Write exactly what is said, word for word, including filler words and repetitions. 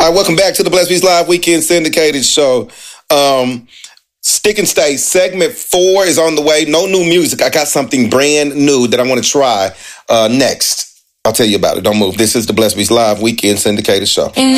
right, welcome back to the Blessed Beats Live Weekend Syndicated Show. Um, Stick and Stay, segment four is on the way. No new music. I got something brand new that I want to try uh, next. I'll tell you about it. Don't move. This is the Blessed Beats Live Weekend Syndicated Show.